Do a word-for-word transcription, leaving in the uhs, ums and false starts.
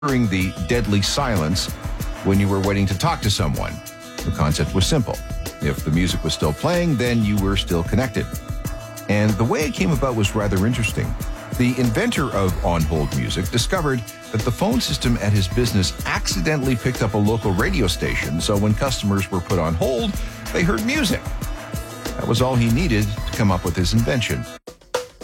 during the deadly silence when you were waiting to talk to someone. The concept was simple. If the music was still playing, then you were still connected. And the way it came about was rather interesting. The inventor of on-hold music discovered that the phone system at his business accidentally picked up a local radio station, so when customers were put on hold, they heard music. That was all he needed to come up with his invention.